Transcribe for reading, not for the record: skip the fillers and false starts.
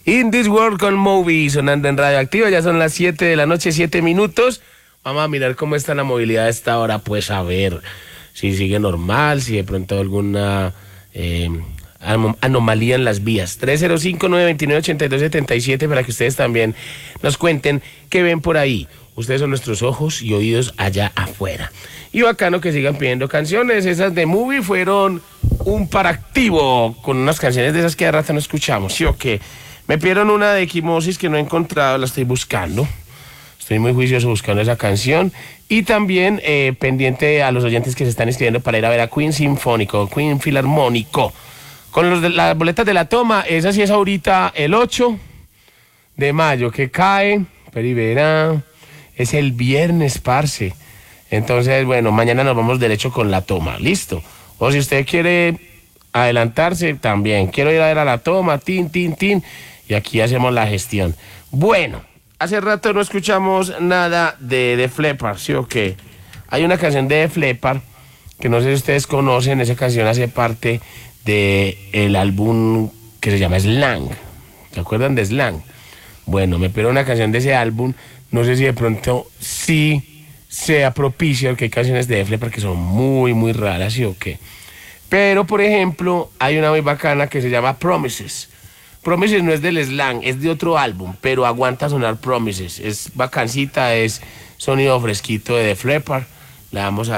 In This World con Moby, sonando en Radioactiva. Ya son las 7 de la noche, 7 minutos. Vamos a mirar cómo está la movilidad a esta hora, pues a ver si sigue normal, si de pronto alguna anomalía en las vías. 305-929-8277 para que ustedes también nos cuenten qué ven por ahí. Ustedes son nuestros ojos y oídos allá afuera. Y bacano que sigan pidiendo canciones. Esas de Movie fueron un paractivo con unas canciones de esas que de rato no escuchamos. ¿Sí o qué? Me pidieron una de Equimosis que no he encontrado, la estoy buscando. Estoy muy juicioso buscando esa canción. Y también pendiente a los oyentes que se están inscribiendo para ir a ver a Queen Sinfónico, Queen Filarmónico. Con las boletas de la toma, esa sí es ahorita el 8 de mayo que cae, Peribera, es el viernes, parce. Entonces, bueno, mañana nos vamos derecho con la toma, listo. O si usted quiere adelantarse, también. Quiero ir a ver a la toma, tin. Y aquí hacemos la gestión. Bueno, hace rato no escuchamos nada de Def Leppard, ¿sí o qué? Hay una canción de Def Leppard que no sé si ustedes conocen. Esa canción hace parte del álbum que se llama Slang. ¿Se acuerdan de Slang? Bueno, me pidieron una canción de ese álbum. No sé si de pronto sí sea propicio, porque hay canciones de Def Leppard que son muy raras, ¿sí o qué? Pero, por ejemplo, hay una muy bacana que se llama Promises. Promises no es del Slang, es de otro álbum, pero aguanta sonar Promises. Es bacancita, es sonido fresquito de Def Leppard. La vamos a